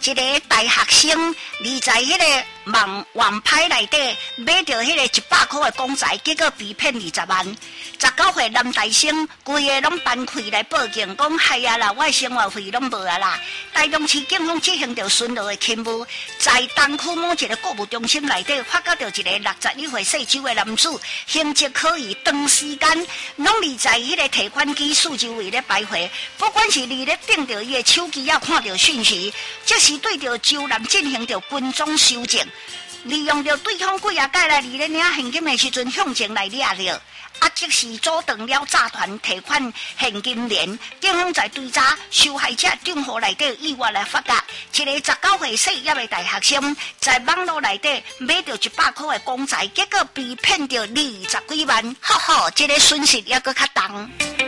一个大学生，你在迄个网拍内底买到迄个100块的公仔，结果被骗20万。19岁男大生，规个拢搬开来报警，讲害啊啦，我的生活费拢无啊啦。台中市警方执行着巡逻的勤务，在东区某一个购物中心内底，发觉到一个61岁细周的男子，行迹可疑，长时间拢立在迄个提款机四周围咧徘徊。不管是你咧盯着伊的手机啊，看到讯息，即是对着周男进行着跟踪搜证，利用着对方几啊届来你咧领现金的时阵，向前来掠着。即时阻断了诈团提款现金链，警方在追查受害者账户内底意外来发觉，一个19岁细叶的大学生在网络内底买到100块的公仔，结果被骗到20几万，哈哈，这个损失也搁较重。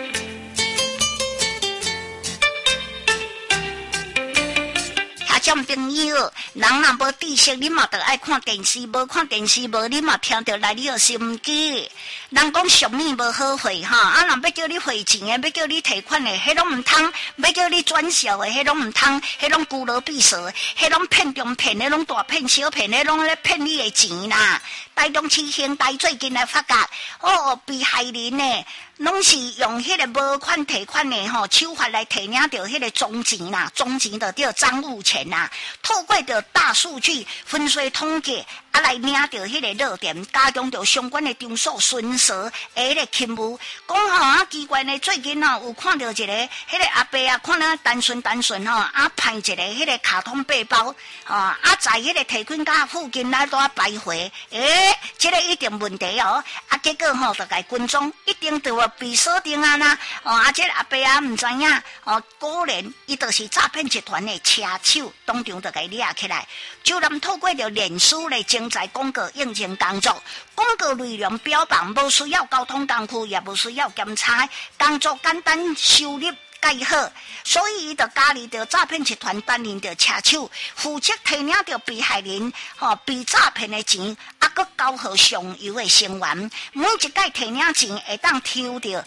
众朋友，人若无知识，你嘛得爱看电视；无看电视，无你嘛听着来你个心机。人讲俗物无好汇哈，若要叫你汇钱的，要叫你提款的，迄拢唔通；要叫你转销的，迄拢唔通；迄拢孤陋鄙色，迄拢骗中骗的，拢大骗小骗的，拢咧骗你的钱啦。台中市刑大最近来发觉，被害人呢，拢是用迄个无款提款的手法来提领到迄个总钱啦，总钱就叫赃物钱啦。透过着大数据分析统计，来领到迄个热点，加强着相关的场所巡逻迄个勤务。讲奇怪呢，最近有看到一个迄个阿伯啊，看了单纯派一个迄个卡通背包在迄个提款卡附近来多徘徊，这个一定问题结果就该跟踪，一定就要被锁定啊啦。这个阿伯啊，唔知影果然伊就是诈骗集团的车手，当场就该抓起来。就咱透过着脸书来精彩广告应征工作，广告内容标榜无需要交通工具，也无需要检查，工作简单，收入介好，所以伊就加入着诈骗集团担任着车手，负责提领着被害人被诈骗的钱，搁交予上游的成员。每一届提领钱会当抽着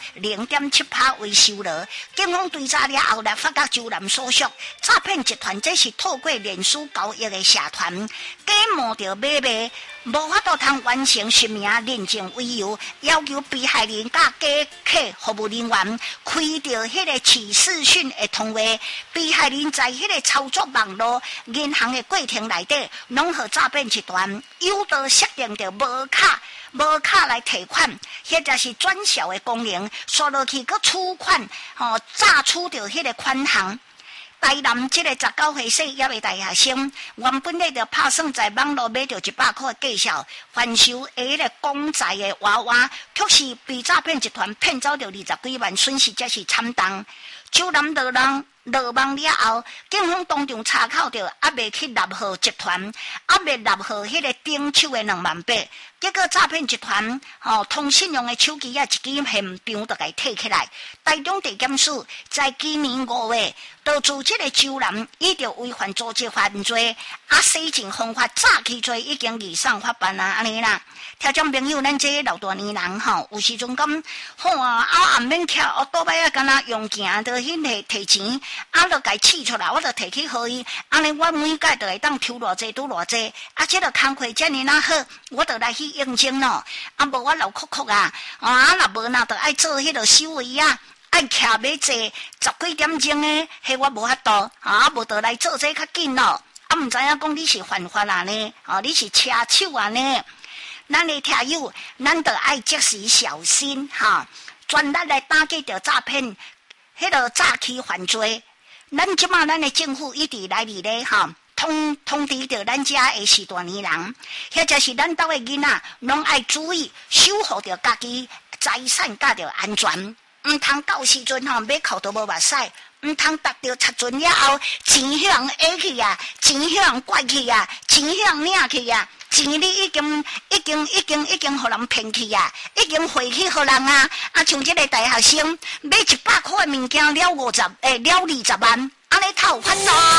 0.7%为收入。警方追查了后来发觉周南所属诈骗集团，这是透过脸书交易的社团，假冒着买卖无法度通完成实名认证为由，要求被害人甲假客服务人员开着迄个起视讯的通话。被害人在迄个操作网络银行的过程内底，拢和诈骗集团诱导设定着无卡来提款，或者是转销的功能，刷落去搁取款，榨取着迄个款项。台南这个19岁细叶的大学生，原本咧就打算在网络买到100块介绍贩售迄个公仔的娃娃，却是被诈骗集团骗走着20几万，损失则是惨重。周南落网了后，警方当场查扣着未去纳号集团，未纳号迄个顶手的2万8。结果诈骗集团通信用的手机一支现场就给摕起来。台中地检署在今年5月，就自这个周南伊就违反组织犯罪，洗钱方法诈欺罪已经移送法办安尼啦。听众朋友，咱这老大年人有时阵讲也免徛多摆啊，敢若用行就去摕钱，就该试出来，我就摕去互伊，安尼我每届就会当抽偌济拄偌济，这个工课遮尔好，我就来去应征咯。无我老哭哭若无就爱做迄个收尾爱徛要坐10几点钟的，迄我无法度无就来做这较紧咯。毋知影讲你是犯法呢，你是车手呢。咱的听友，咱就爱即时小心全力来打击着诈骗，迄个诈欺犯罪。咱即马咱的政府一直来咧通知着咱家的是大年人，或者是咱兜的囡仔，拢爱注意守护着家己财产甲着安全，毋通到时阵买口都无目屎，毋通达着插船了后，钱向下去钱向拐去钱向领去钱你已经互人骗去已经汇去互人像这个大学生买100块的物件了20万，安尼他有法度。